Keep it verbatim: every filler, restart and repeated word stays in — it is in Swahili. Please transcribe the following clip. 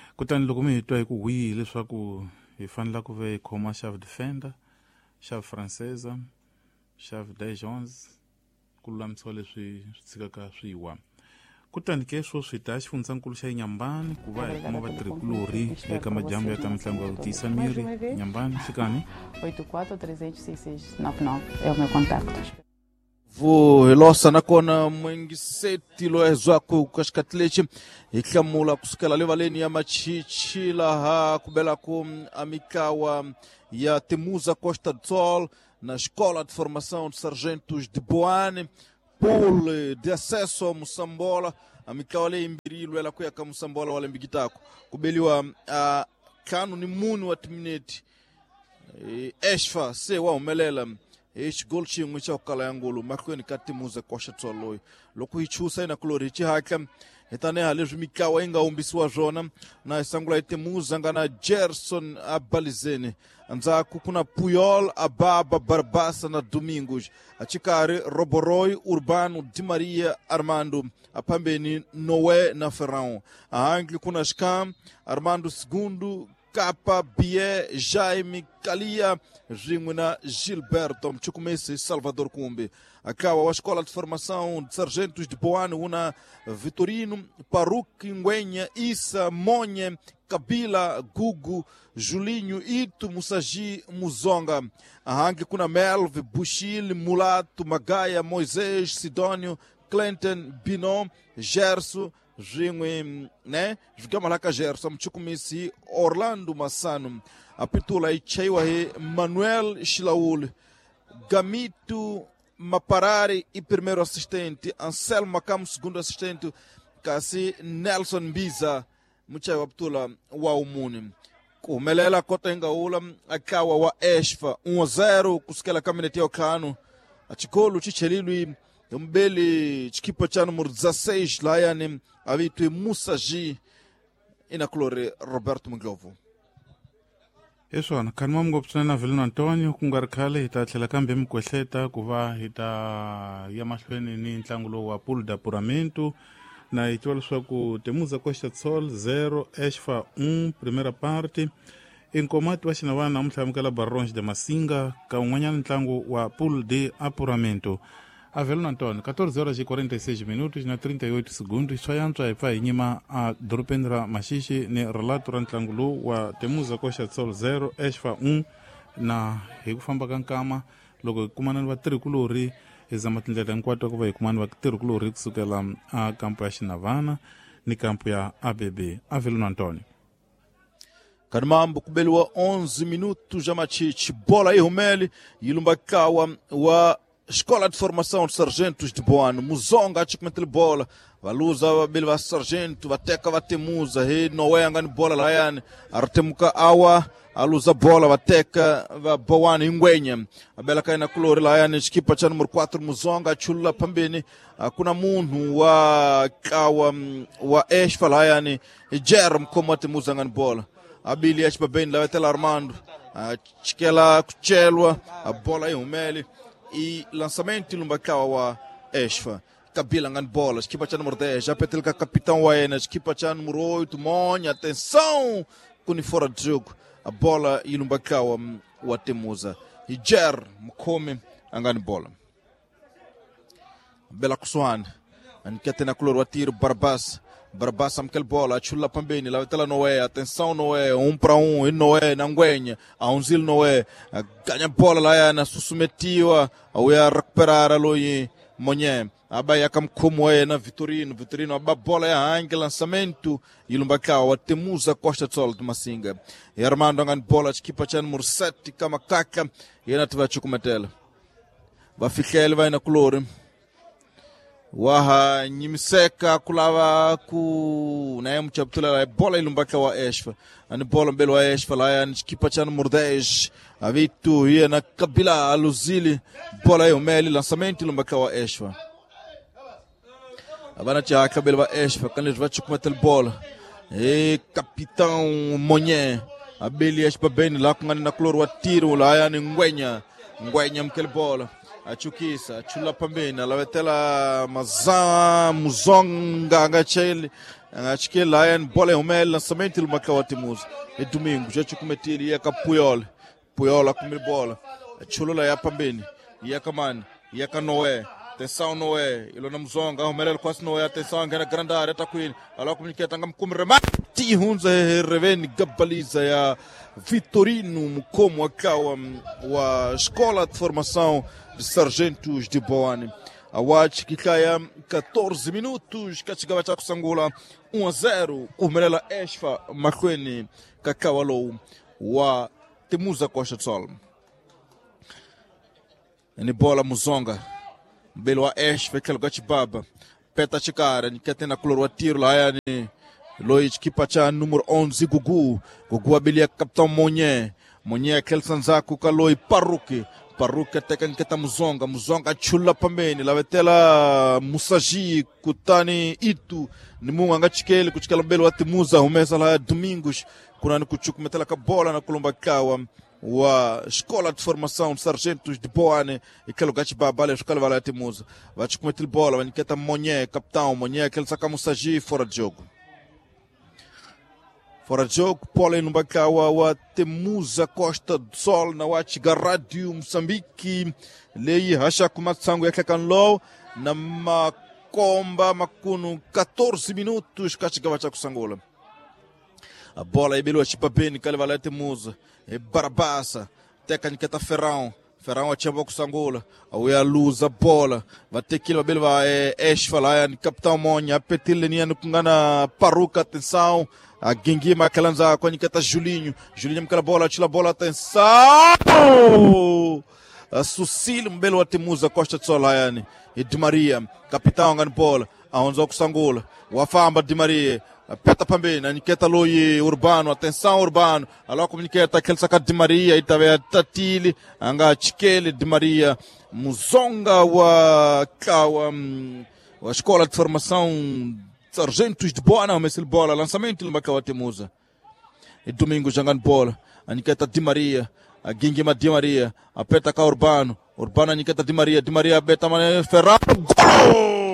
kutani loko mi hi twa hi ku wihi leswaku hi fanele ku ve hi khoma xava defender xava francesa xava dejons ku lulamisiwa leswi swi tshikaka swiwa kutani ke swo swi ta xifundzankulu xa Nyambani ku va hi kuma vatirhikulori eka majambu ya ka mitlangu ya vutisa miri Nyambani fikani oito quatro três zero seis seis nove nove é o meu contacto. Vou hilosa nakona mwingiseti loezwako kashkatlechi iklamula kusukela levaleni ya machichi laha kubelako amikawa ya Temuza Costa do Sol na Escola de Formação de Sargentos de Boane pool de acesso a Musambola amikawa le imbirilo ela kuyaka Musambola wale mbigitako kubeliwa uh, kanu ni munu wa timineti e, Eshfa se wa umelela Each goal ching which of Kalangolo, Marconi Katimuza Kosha Toloi, Loku Chusa in a Clorichi Hakam, Etane Alejumika Inga Umbiswa Zona, Na Sangla Temuzangana Gerson Abalizene, and Zakukuna Puyol, Ababa Barbasa na Domingos, Achikare, Roboroy, Urbano, Di Maria, Armando, Apambeni, Noé na Ferrão, a Anglicuna Scam, Armando Segundo, Capa, Bie, Jaime, Calia, Rimuna, Gilberto, Mchukumesi, Salvador Cumbi. Acaba a Escola de Formação de Sargentos de Boane, una Vitorino, Paruque, Nguenha, Issa, Monye, Kabila, Gugu, Julinho, Ito, Musaji, Muzonga. A Hangue kuna Melv, Bushil, Mulato, Magaia, Moisés, Sidônio, Clinton, Binom, Gerso, Ringwe, né? Jogamos lá com a Gerson, Mchukumisi, Orlando Massano, a Pitula e Cheiwahe, Manuel Chilaul, Gamito Maparari e primeiro assistente, Anselmo Macam, segundo assistente, Kasi Nelson Biza, Muchaiwa Pitula, Waumuni. Kumelela Kota Ingaula, Akawa wa Eshfa, um a zero, Kuskela Caminete Ocano, a Chicolo, Chichelilu, Mbele chikipa cha número dezasseis lá yani avitwe Musaji ina klore Roberto Munglovo. Eswana kanwa mngopsana na Vilino Antonio kungarikale hita tlela kambe mkwehleta kuva hita ya mahlweni ni ntlangu wa pool da apuramento na itiwa leswaku Temuza Costa do Sol zero Eshfa um primeira parte enkomati wa xinavana namuntlha amukela Barões de Masinga ka un'wanyana ntlangu wa pool de apuramento. A Vilino Antonio, quatorze horas e quarenta e seis minutos na trinta e oito segundos. Só antes aí vai inima a Dropendra Machichi ne relato rantlangulu wa Temuza Costa do Sol zero Eshfa um na hikufamba kankama loko kumana wa tricolori ezamatindlela hinkwato ku va hikumana wa tricolori kusukela a kampo ya Xinavana ni kampo ya A B B. A Vilino Antonio. Kanmambo kubeliwa onze minutos já Machichi bola aí Rumeli Ilumbakawa wa Escola de Formação de Sargentos de Boane, Muzonga, Chicometele Bola, Valuza, Bilva Sargento, Vateca, Vatemuza, He, Noé, Angani Bola, Laiane, Artemuka Awa, Aluza Bola, Vateca, Boane, Nguenha, a Bela Caina Colore, Laiane, Esquipa, Tchá número quatro, Muzonga, Chula, Pambene, Kuna Munu, Wa Kawa, Wa Eshfa, Laiane, e Jerome, como Temuza, Angani Bola, a Billy Eshfa, Ben, Lavetela Armando, a Chiquela, Cuchelwa, a Bola aí, Umeli, e lançamento no Mbakawa wa Eshfa. Kabila ngan bola, equipa cha número dez, já petelka capitão Waena, equipa cha número oito, Monha, atenção, com fora de jogo, a bola e no Mbakawa wa Temuza. E Jer, Mkome, ngan bola. Bela Kuswan, ankete na color wa tiro Barbas, Barbas amkel bola, chula pambeni, la tela Noé, atenção Noé, um para um, e Noé, Nanguenha, a um zil Noé, ganha bola lá na susumetiwa, a ia recuperar a loye Monhe, a baia cam como é na Vitorino, Vitorino, a bola é a angue lançamento, e Lumbacau, a Temuza Costa do Sol de Masinga, e Armando angan bola, equipa chan número sete, Kamakaca, e na tiva chukumetela. Vai ficar ele vai na color. Waha Nyimseka kulava ku na yemu chaptula bola ilumbaka wa Eshfa ani bola mbele wa Eshfa la yani kipa cha número dez avitu hiya na Kabila Aluzili bola yo meli lançamento ilumbaka wa Eshfa abana cha Kabila wa Eshfa kanle vachu kumetel bola e capitão Monhe abeli Eshfa bem lá com na cloro wa tiro la yani Nguenha Nguenha mkel bola achukisa chula pambeni lawetela maza Muzonga ngacheli acho que lá é bola é lançamento ele marcou a Temusa e domingo já te cometer ia com Puyol Puyol a comer bola chulo lá ia pambeni ia com man ia com Noé atenção Noé ele não mzonga o melhor quase Noé atenção ganha grande área tá com alo comunica tangam como remate hunza reveni gabaliza ya Vitorino como akawa wa escola de formação de sargentos de Boane a watch que caia catorze minutos que chegava a Kusangula um a zero o Merela Esfa Makweni Kakawalo wa Temuza Costa de Sol ni bola Muzonga belo a Esfa aquele gachibaba peta chicara ni ketena cloro tiro lá yani Loic Kipacha número onze Gugu Gugu abilia capitão Monye Monye aquele Sanzaku Kaloi Paruki Paruki tekan keta Muzonga Muzonga chula pambeni la vetela Musaji Kutani Itu ni munga ngachikele kuchikala mbele wa Temuza umeza la domingos kunani kuchuku metela ka bola na kulumba kawa wa escola de formação de sargentos de Boane e aquele gachi babale escola vala Temuza vai chukumetel bola vai keta Monye capitão Monye aquele saka Musaji fora de jogo fora de jogo, Pole no Bacawa, wa Temuza Costa do Sol, na Wachiga Rádio Moçambique, Lei Hachakumatsango e Kakanlo, na Macomba Macuno, catorze minutos, Kachigawacha Kusangola. A bola é belo, a chipa bem, Calevala Temuza, é Barabassa, Tecanicata Ferrão, Ferrão a Chambo Kusangola, a Uia Luz, a bola, vai ter que ir a Belva, é Esfala, Capitão Monha, a Petilenia no Kungana Paruca, atenção. A Gengi Macalanza com a Niketa Julinho. Julinho aquela bola, tira a bola, atenção! A Sucílio, um belo a Temuza, Costa de Solaiane. E Di Maria, capitão, ganha bola. A Onzoku Sangola. O Afamba Di Maria. A Peta Pambena, a Niketa Loi Urbano, atenção Urbano. A Loco Niketa, aquele saca Di Maria. E também a Tatili, Anga Chikele Di Maria. Muzonga, a Kawa, a escola de formação. Sargentos de bola, não, mas ele bola, lançamento ele marcou a Temuza. E domingo jogando bola, a Niketa Di Maria, a Gingima Di Maria, a Peta cá Urbano, Urbano a Niketa Di Maria, Di Maria Beta Mané Ferraro, gol!